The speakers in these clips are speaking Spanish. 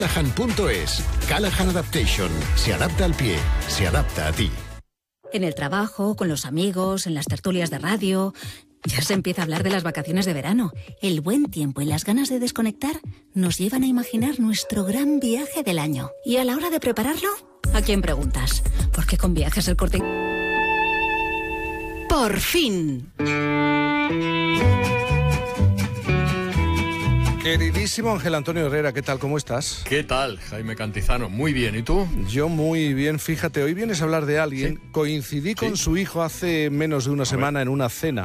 Callahan.es. Callahan Adaptation. Se adapta al pie. Se adapta a ti. En el trabajo, con los amigos, en las tertulias de radio. Ya se empieza a hablar de las vacaciones de verano. El buen tiempo y las ganas de desconectar nos llevan a imaginar nuestro gran viaje del año. Y a la hora de prepararlo, ¿a quién preguntas? Porque con Viajes El Corte... ¡Por fin! Queridísimo Ángel Antonio Herrera, ¿qué tal? ¿Cómo estás? ¿Qué tal, Jaime Cantizano? Muy bien, ¿y tú? Yo muy bien, fíjate, hoy vienes a hablar de alguien. ¿Sí? Coincidí con su hijo hace menos de una semana en una cena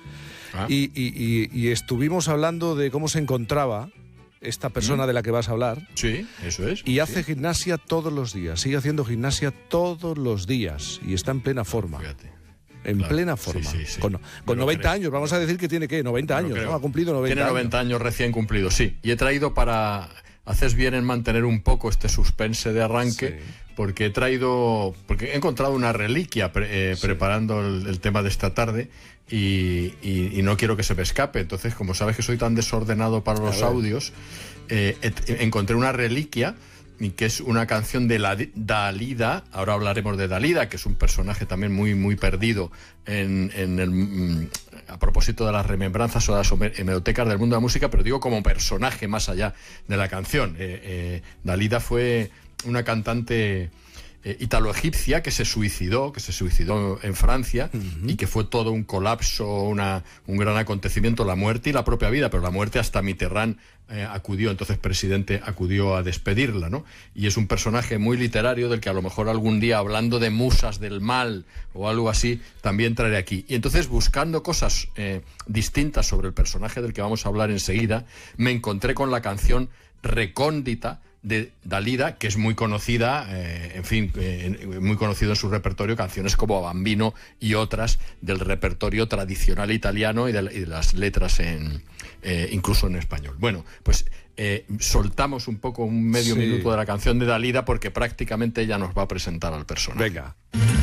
y estuvimos hablando de cómo se encontraba esta persona de la que vas a hablar. Sí, eso es. Y hace gimnasia todos los días, sigue haciendo gimnasia todos los días y está en plena forma. Fíjate. En plena forma. Sí. Con 90 años, vamos a decir que tiene, ¿qué? 90 años, ¿no? Ha cumplido 90 años. Tiene 90 años recién cumplidos, sí. Y he traído para... Haces bien en mantener un poco este suspense de arranque, porque he encontrado una reliquia preparando el tema de esta tarde y no quiero que se me escape. Entonces, como sabes que soy tan desordenado para los audios, encontré una reliquia, y que es una canción de Dalida. Ahora hablaremos de Dalida, que es un personaje también muy, muy perdido a propósito de las remembranzas o de las hemerotecas del mundo de la música, pero digo como personaje más allá de la canción. Dalida fue una cantante italo-egipcia que se suicidó en Francia, y que fue todo un colapso, un gran acontecimiento, la muerte y la propia vida, pero la muerte hasta Mitterrand acudió, entonces presidente, acudió a despedirla, ¿no? Y es un personaje muy literario del que a lo mejor algún día, hablando de musas del mal o algo así, también traeré aquí. Y entonces, buscando cosas distintas sobre el personaje del que vamos a hablar enseguida, me encontré con la canción Recóndita de Dalida, que es muy conocida, muy conocido en su repertorio, canciones como Bambino y otras del repertorio tradicional italiano y de las letras incluso en español. Bueno, pues soltamos un poco, un medio minuto de la canción de Dalida, porque prácticamente ella nos va a presentar al personaje. Venga.